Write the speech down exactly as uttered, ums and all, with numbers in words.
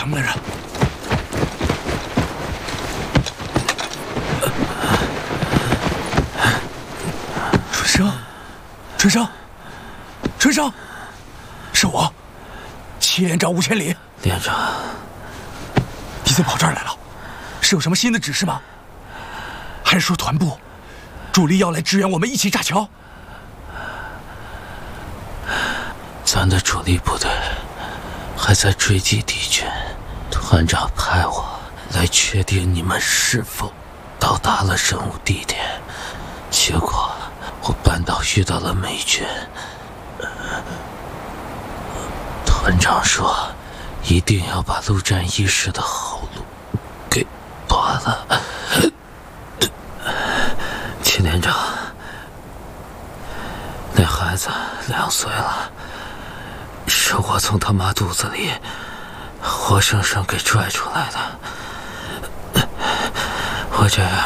咱们来着？春生，春生，春生，是我，祁连长吴千里。 连长， 你怎么跑这儿来了？是有什么新的指示吗？还是说团部主力要来支援我们一起炸桥？ 咱的主力部队还在追击敌军，团长派我来确定你们是否到达了任务地点。结果我半道遇到了美军，团长说一定要把陆战一师的后路给断了。祁连长，那孩子两岁了，是我从他妈肚子里活生生给拽出来的。我这样